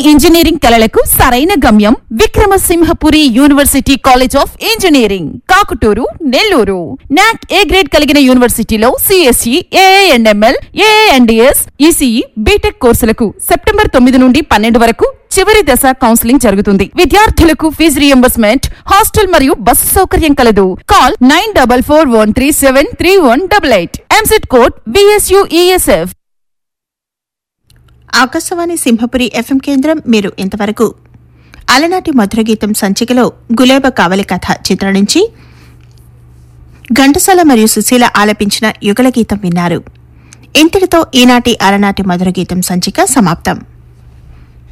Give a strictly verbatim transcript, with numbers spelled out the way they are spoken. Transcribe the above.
Engineering కళలకు సరైన గమ్యం Vikrama Simhapuri university college of engineering, Kakuturu, Nellore. నాక్ ఏ గ్రేడ్ కలిగిన యూనివర్సిటీలో సిఎస్ఈ, ఏఐఎంఎల్, ఏఐఎన్డిఎస్, ఈసీఈ, బీటెక్ కోర్సులకు సెప్టెంబర్ తొమ్మిది నుండి పన్నెండు వరకు చివరి దశ కౌన్సిలింగ్ జరుగుతుంది. విద్యార్థులకు ఫీజు రియంబర్స్మెంట్, హాస్టల్ మరియు బస్సు సౌకర్యం కలదు. Call nine double four one three seven three one double eight. EAMCET code BSUESF. Akashvani Simhapuri FM కేంద్రం. మీరు ఇంతవరకు అలనాటి మధురగీతం సంచికలో గులేబ కావలి కథ చిత్రం నుంచి ఘంటసాల మరియు సుశీల ఆలపించిన యుగల గీతం విన్నారు. ఇంతటితో ఈనాటి అలనాటి మధురగీతం సంచిక సమాప్తం.